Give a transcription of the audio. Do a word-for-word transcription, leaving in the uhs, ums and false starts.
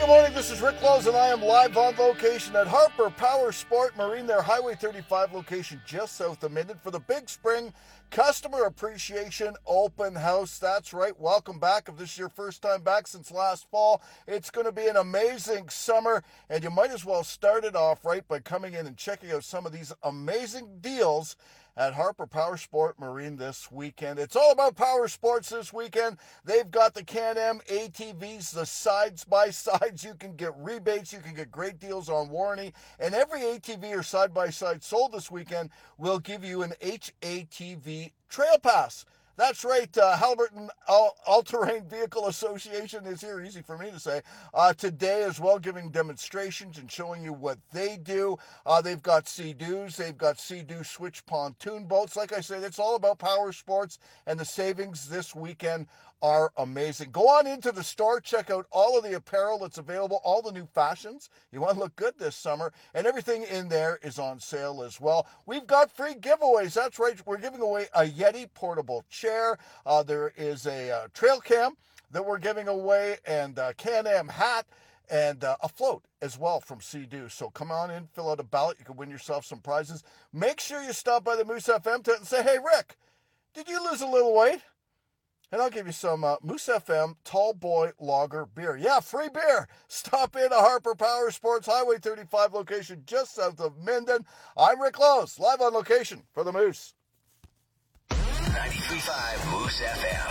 good morning. This is Rick Lowe's, and I am live on location at Harper Power Sport Marine, their Highway thirty-five location just south of Minden for the Big Spring Customer Appreciation Open House. That's right. Welcome back. If this is your first time back since last fall, it's going to be an amazing summer, and you might as well start it off right by coming in and checking out some of these amazing deals at Harper Power Sport Marine this weekend. It's all about power sports this weekend. They've got the Can-Am A T Vs, the sides-by-sides. You can get rebates. You can get great deals on warranty. And every A T V or side-by-side sold this weekend will give you an H A T V Trail Pass. That's right, uh, Haliburton All- All-Terrain Vehicle Association is here, easy for me to say, uh, today as well, giving demonstrations and showing you what they do. Uh, they've got Sea-Doos, they've got Sea-Doo switch pontoon boats. Like I said, it's all about power sports, and the savings this weekend are amazing. Go on into the store, check out all of the apparel that's available, all the new fashions. You want to look good this summer, and everything in there is on sale as well. We've got free giveaways. That's right, we're giving away a Yeti portable chair. Uh, there is a uh, trail cam that we're giving away, and a Can-Am hat, and uh, a float as well from Sea-Doo. So come on in, fill out a ballot. You can win yourself some prizes. Make sure you stop by the Moose F M tent and say, hey, Rick, did you lose a little weight? And I'll give you some uh, Moose F M Tall Boy Lager beer. Yeah, free beer. Stop in at Harper Power Sports Highway thirty-five location just south of Minden. I'm Rick Lowe's, live on location for the Moose. ninety-three point five Moose F M.